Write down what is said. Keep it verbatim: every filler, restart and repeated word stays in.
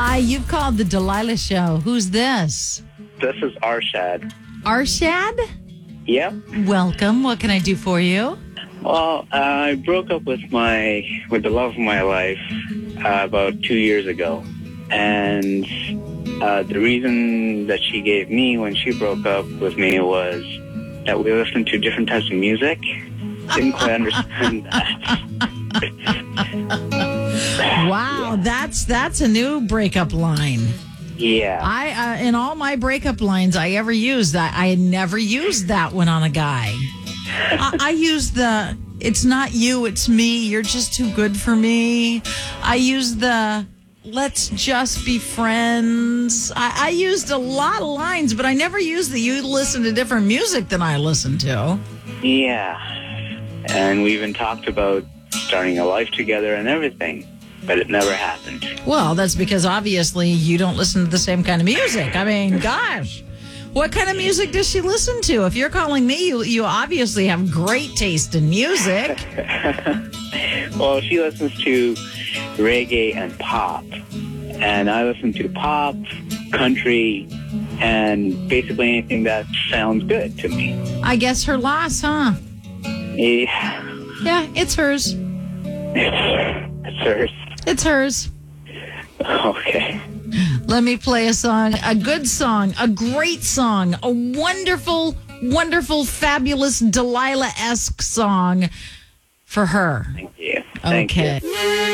Hi, you've called the Delilah Show. Who's this? This is Arshad. Arshad? Yep. Welcome. What can I do for you? Well, uh, I broke up with my with the love of my life uh, about two years ago, and uh, the reason that she gave me when she broke up with me was that we listened to different types of music. Didn't quite understand that. Wow, yeah. that's that's a new breakup line. Yeah. I uh, in all my breakup lines I ever used, I, I never used that one on a guy. I, I used the "it's not you, it's me. You're just too good for me." I used the "let's just be friends." I, I used a lot of lines, but I never used the "you listen to different music than I listen to." Yeah. And we even talked about starting a life together and everything, but it never happened. Well, that's because obviously you don't listen to the same kind of music. I mean, gosh, what kind of music does she listen to? If you're calling me, you, you obviously have great taste in music. Well, she listens to reggae and pop, and I listen to pop, country, and basically anything that sounds good to me. I guess her loss, huh? Yeah. Yeah, it's hers. It's hers. It's hers. Okay. Let me play a song, a good song, a great song, a wonderful, wonderful, fabulous Delilah-esque song for her. Thank you. Thank okay. you.